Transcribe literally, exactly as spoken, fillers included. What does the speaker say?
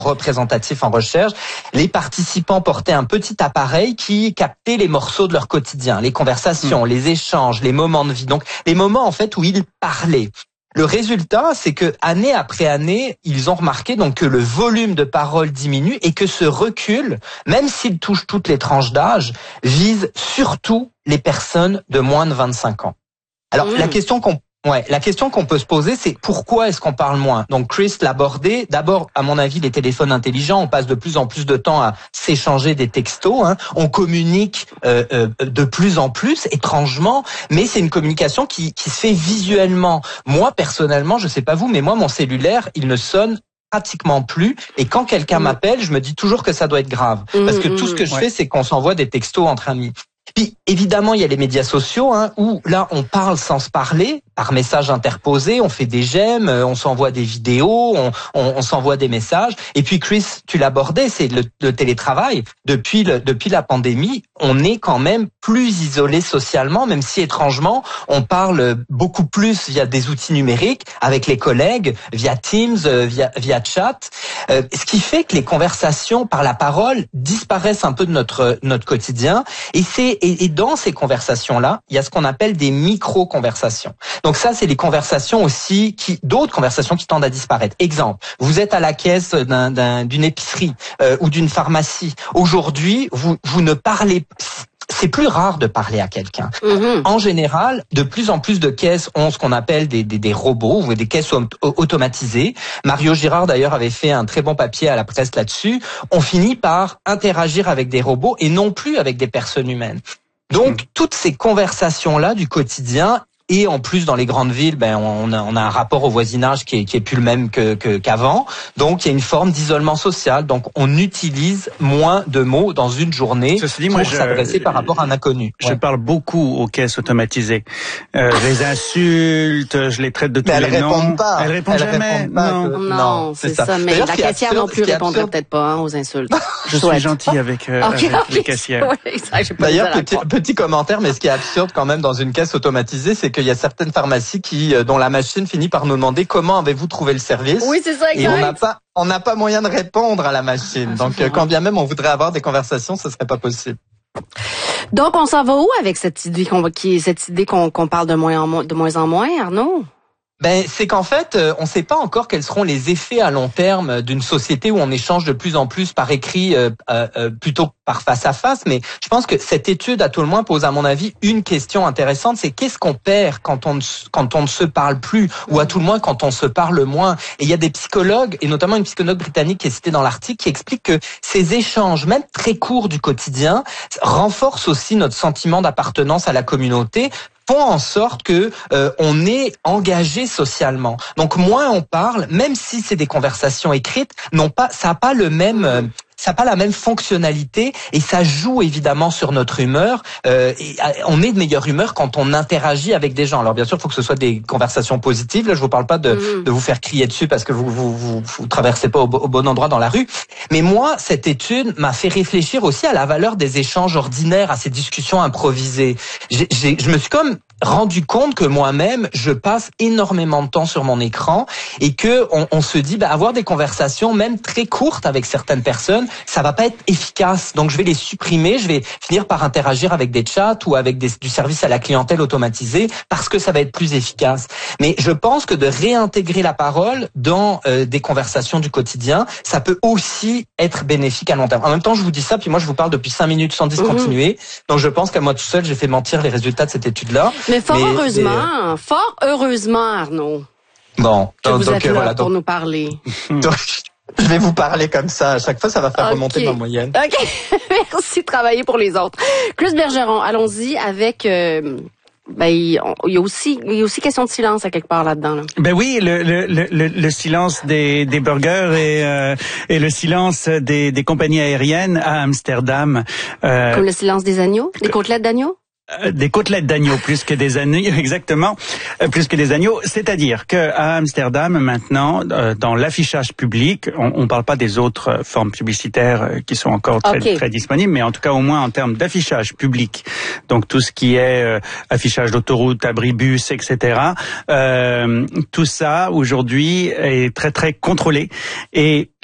représentatif en recherche. Les participants portaient un petit appareil qui captait les morceaux de leur quotidien, les conversations, mmh. les échanges, les moments de vie. Donc, les moments, en fait, où ils parlaient. Le résultat, c'est que année après année, ils ont remarqué donc que le volume de parole diminue et que ce recul, même s'il touche toutes les tranches d'âge, vise surtout les personnes de moins de vingt-cinq ans. Alors, mmh. la question qu'on Ouais, la question qu'on peut se poser, c'est pourquoi est-ce qu'on parle moins? Donc Chris l'a abordé. D'abord, à mon avis, les téléphones intelligents, on passe de plus en plus de temps à s'échanger des textos. Hein. On communique euh, euh, de plus en plus, étrangement, mais c'est une communication qui, qui se fait visuellement. Moi, personnellement, je sais pas vous, mais moi, mon cellulaire, il ne sonne pratiquement plus. Et quand quelqu'un mmh. m'appelle, je me dis toujours que ça doit être grave, mmh, parce que tout ce que je ouais. fais, c'est qu'on s'envoie des textos entre amis. Puis évidemment, il y a les médias sociaux hein, où là, on parle sans se parler, par message interposé, on fait des j'aime, on s'envoie des vidéos, on, on, on s'envoie des messages. Et puis Chris, tu l'abordais, c'est le, le télétravail. Depuis, le, depuis la pandémie, on est quand même plus isolé socialement, même si étrangement, on parle beaucoup plus via des outils numériques, avec les collègues, via Teams, via, via chat. Euh, ce qui fait que les conversations par la parole disparaissent un peu de notre, notre quotidien. Et c'est Et, et dans ces conversations-là, il y a ce qu'on appelle des micro-conversations. Donc ça, c'est des conversations aussi, qui d'autres conversations qui tendent à disparaître. Exemple, vous êtes à la caisse d'un, d'un, d'une épicerie euh, ou d'une pharmacie. Aujourd'hui, vous, vous ne parlez c'est plus rare de parler à quelqu'un. Mmh. En général, de plus en plus de caisses ont ce qu'on appelle des, des, des robots ou des caisses automatisées. Mario Girard, d'ailleurs, avait fait un très bon papier à la presse là-dessus. On finit par interagir avec des robots et non plus avec des personnes humaines. Donc, mmh. toutes ces conversations-là du quotidien, et en plus, dans les grandes villes, ben, on a, on a un rapport au voisinage qui est, qui est plus le même que, que, qu'avant. Donc, il y a une forme d'isolement social. Donc, on utilise moins de mots dans une journée Ceci dit, pour moi, je, s'adresser par rapport à un inconnu. Je ouais. parle beaucoup aux caisses automatisées. Euh, je les insulte, je les traite de tous mais les noms. Répondent pas. Elles répondent elles jamais. Répondent pas non, que... non, non, c'est, c'est ça. ça. Mais la caissière non plus répondrait peut-être pas hein, aux insultes. Je suis gentil avec, euh, okay, avec okay. les caissières. Ouais, ça, j'ai pas D'ailleurs, petit, petit commentaire, mais ce qui est absurde quand même dans une caisse automatisée, c'est qu'il y a certaines pharmacies qui, dont la machine finit par nous demander comment avez-vous trouvé le service. Oui, c'est ça, exact. Et on n'a pas, on n'a pas moyen de répondre à la machine. Donc, euh, quand bien même on voudrait avoir des conversations, ce serait pas possible. Donc, on s'en va où avec cette idée qu'on, qui, cette idée qu'on, qu'on parle de moins en moins, de moins en moins, Arnaud? Ben, c'est qu'en fait, on ne sait pas encore quels seront les effets à long terme d'une société où on échange de plus en plus par écrit euh, euh, plutôt par face à face. Mais je pense que cette étude, à tout le moins, pose à mon avis une question intéressante, c'est qu'est-ce qu'on perd quand on ne, quand on ne se parle plus, ou à tout le moins quand on se parle moins. Et il y a des psychologues, et notamment une psychologue britannique qui est citée dans l'article, qui explique que ces échanges, même très courts du quotidien, renforcent aussi notre sentiment d'appartenance à la communauté, font en sorte que euh, on est engagé socialement. Donc moins on parle, même si c'est des conversations écrites, non pas, ça n'a pas le même. Euh, ça n'a pas la même fonctionnalité et ça joue évidemment sur notre humeur. Euh, et on est de meilleure humeur quand on interagit avec des gens. Alors bien sûr, il faut que ce soit des conversations positives. Là, je vous parle pas de, mmh. de vous faire crier dessus parce que vous vous, vous, vous traversez pas au, au bon endroit dans la rue. Mais moi, cette étude m'a fait réfléchir aussi à la valeur des échanges ordinaires, à ces discussions improvisées. J'ai, j'ai, je me suis comme rendu compte que moi-même, je passe énormément de temps sur mon écran et que on, on se dit, bah, avoir des conversations même très courtes avec certaines personnes, ça va pas être efficace. Donc, je vais les supprimer. Je vais finir par interagir avec des chats ou avec des, du service à la clientèle automatisé parce que ça va être plus efficace. Mais je pense que de réintégrer la parole dans euh, des conversations du quotidien, ça peut aussi être bénéfique à long terme. En même temps, je vous dis ça, puis moi, je vous parle depuis cinq minutes sans discontinuer. Mmh. Donc, je pense qu'à moi tout seul, j'ai fait mentir les résultats de cette étude-là. Mais fort mais, heureusement, mais... fort heureusement, Arnaud. Bon, que donc, vous êtes donc, là voilà, pour donc... nous parler. donc, je vais vous parler comme ça. À chaque fois, ça va faire okay. remonter ma moyenne. OK. Merci de travailler pour les autres. Chris Bergeron, allons-y avec... Euh... Ben, il y a aussi, il y a aussi question de silence à quelque part là-dedans. Là. Ben oui, le, le, le, le silence des, des burgers et, euh, et le silence des, des compagnies aériennes à Amsterdam. Euh, Comme le silence des agneaux, des côtelettes d'agneau? Des côtelettes d'agneau plus que des agneaux, exactement, plus que des agneaux. C'est-à-dire que à Amsterdam maintenant, dans l'affichage public, on, on parle pas des autres formes publicitaires qui sont encore très, okay. très disponibles, mais en tout cas au moins en termes d'affichage public. Donc tout ce qui est euh, affichage d'autoroute, abribus, et cetera. Euh, tout ça aujourd'hui est très très contrôlé et